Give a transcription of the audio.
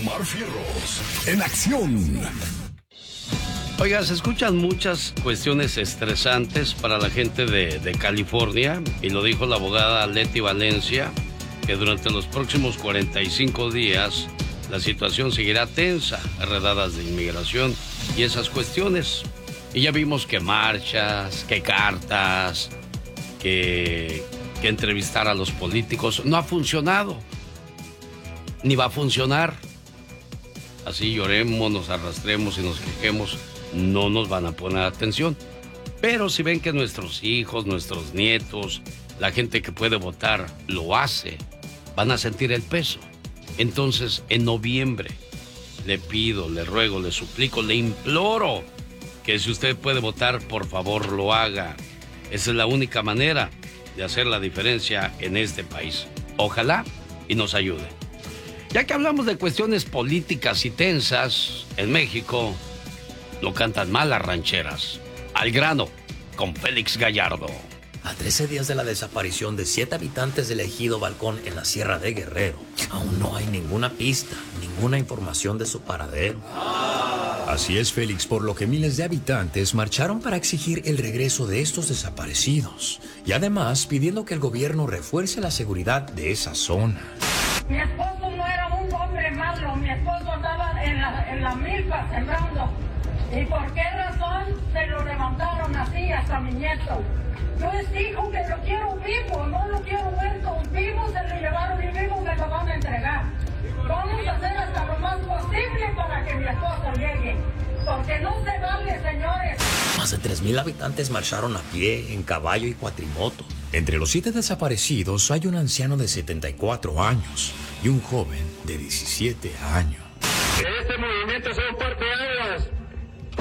Omar Fierros, en acción. Oiga, se escuchan muchas cuestiones estresantes para la gente de California, y lo dijo la abogada Leti Valencia, que durante los próximos 45 días la situación seguirá tensa, redadas de inmigración y esas cuestiones. Y ya vimos que marchas, que cartas, que entrevistar a los políticos no ha funcionado, ni va a funcionar. Así lloremos, nos arrastremos y nos quejemos, no nos van a poner atención. Pero si ven que nuestros hijos, nuestros nietos, la gente que puede votar lo hace, van a sentir el peso. Entonces, en noviembre, le pido, le ruego, le suplico, le imploro que si usted puede votar, por favor lo haga. Esa es la única manera de hacer la diferencia en este país. Ojalá y nos ayude. Ya que hablamos de cuestiones políticas y tensas, en México lo cantan mal las rancheras. Al grano, con Félix Gallardo. A 13 días de la desaparición de 7 habitantes del ejido Balcón en la Sierra de Guerrero, aún no hay ninguna pista, ninguna información de su paradero. Así es, Félix, por lo que miles de habitantes marcharon para exigir el regreso de estos desaparecidos y además pidiendo que el gobierno refuerce la seguridad de esa zona. Mi esposo no era un hombre malo, mi esposo andaba en la milpa sembrando. ¿Y por qué razón se lo levantaron así hasta mi nieto? Yo les digo que lo quiero vivo, no lo quiero muerto. Vivo se lo llevaron y vivo me lo van a entregar. Vamos a hacer hasta lo más posible para que mi esposo llegue. Porque no se vale, señores. Más de 3,000 habitantes marcharon a pie, en caballo y cuatrimoto. Entre los 7 desaparecidos hay un anciano de 74 años y un joven de 17 años. Este movimiento es un fuerte